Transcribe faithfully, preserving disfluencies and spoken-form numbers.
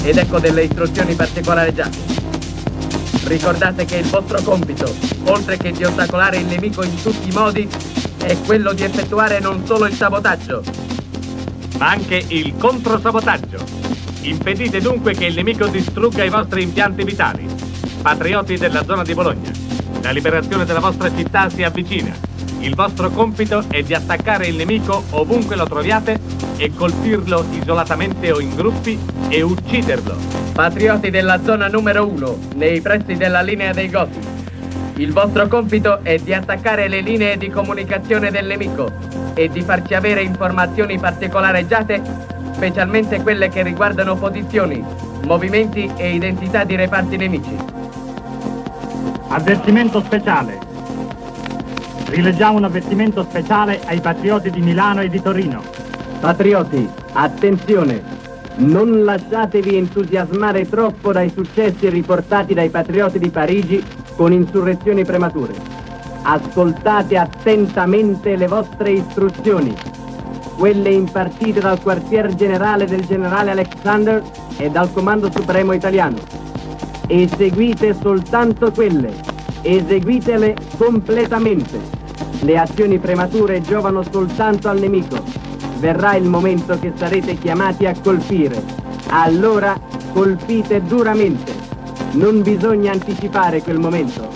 Ed ecco delle istruzioni particolareggiate. Ricordate che il vostro compito, oltre che di ostacolare il nemico in tutti i modi, è quello di effettuare non solo il sabotaggio, ma anche il controsabotaggio. Impedite dunque che il nemico distrugga i vostri impianti vitali. Patrioti della zona di Bologna, la liberazione della vostra città si avvicina. Il vostro compito è di attaccare il nemico ovunque lo troviate e colpirlo isolatamente o in gruppi e ucciderlo. Patrioti della zona numero uno, nei pressi della linea dei Goti. Il vostro compito è di attaccare le linee di comunicazione del nemico e di farci avere informazioni particolareggiate, specialmente quelle che riguardano posizioni, movimenti e identità di reparti nemici. Avvertimento speciale. Rileggiamo un avvertimento speciale ai patrioti di Milano e di Torino. Patrioti, attenzione! Non lasciatevi entusiasmare troppo dai successi riportati dai patrioti di Parigi con insurrezioni premature. Ascoltate attentamente le vostre istruzioni, quelle impartite dal quartier generale del generale Alexander e dal Comando Supremo Italiano. Eseguite soltanto quelle, eseguitele completamente. Le azioni premature giovano soltanto al nemico. Verrà il momento che sarete chiamati a colpire. Allora colpite duramente. Non bisogna anticipare quel momento.